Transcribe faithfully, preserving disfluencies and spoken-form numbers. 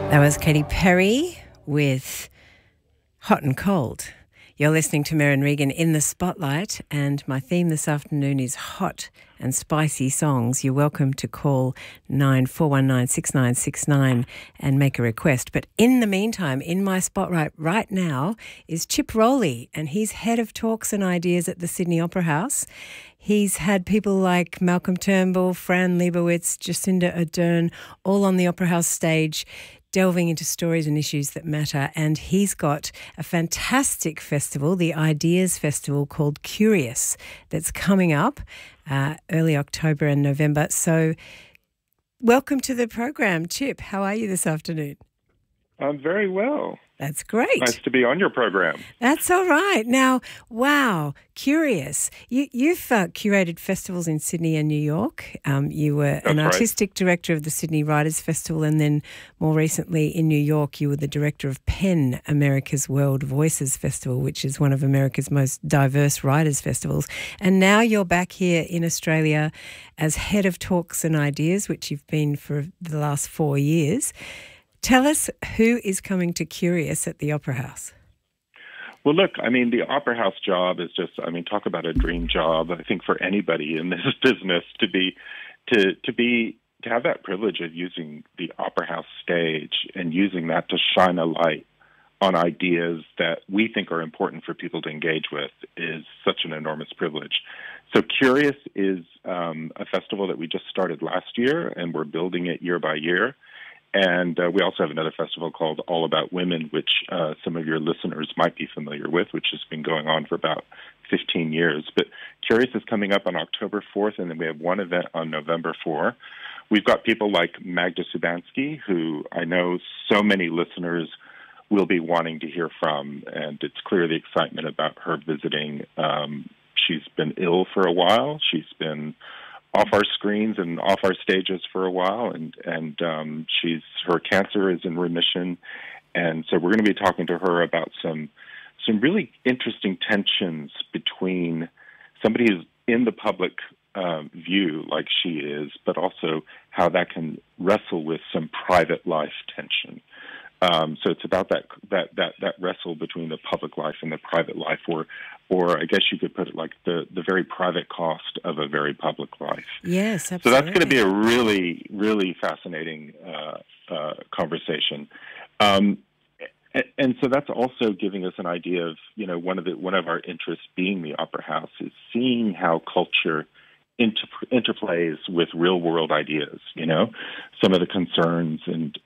That was Katy Perry with Hot and Cold. You're listening to Merryn Regan in the Spotlight, and my theme this afternoon is hot and spicy songs. You're welcome to call nine four one nine six nine six nine and make a request. But in the meantime, in my spotlight right now is Chip Rolley, and he's head of talks and ideas at the Sydney Opera House. He's had people like Malcolm Turnbull, Fran Lebowitz, Jacinda Ardern, all on the Opera House stage, delving into stories and issues that matter. And he's got a fantastic festival, the Ideas Festival, called Curious, that's coming up uh, early October and November. So welcome to the program, Chip. How are you this afternoon? I'm very well. That's great. Nice to be on your program. That's all right. Now, wow, Curious. You, you've uh, curated festivals in Sydney and New York. Um, you were That's an right. artistic director of the Sydney Writers' Festival, and then more recently in New York, you were the director of PEN, America's World Voices Festival, which is one of America's most diverse writers' festivals. And now you're back here in Australia as head of talks and ideas, which you've been for the last four years. Tell us who is coming to Curious at the Opera House. Well, look, I mean, the Opera House job is just, I mean, talk about a dream job, I think, for anybody in this business to be, to, to be, to have that privilege of using the Opera House stage and using that to shine a light on ideas that we think are important for people to engage with is such an enormous privilege. So Curious is um, a festival that we just started last year, and we're building it year by year. And uh, we also have another festival called All About Women, which uh, some of your listeners might be familiar with, which has been going on for about fifteen years. But Curious is coming up on October fourth, and then we have one event on November fourth. We've got people like Magda Szubanski, who I know so many listeners will be wanting to hear from, and it's clear the excitement about her visiting. Um, she's been ill for a while. She's been off our screens and off our stages for a while, and and um, she's her cancer is in remission, and so we're going to be talking to her about some some really interesting tensions between somebody who's in the public uh, view like she is, but also how that can wrestle with some private life tension. Um, so it's about that that that that wrestle between the public life and the private life, or or I guess you could put it like the the very private cost of a very public life. Yes, absolutely. So that's going to be a really really fascinating uh, uh, conversation, um, and, and so that's also giving us an idea of, you know, one of the one of our interests being the Opera House is seeing how culture Inter- interplays with real-world ideas, you know, some of the concerns and,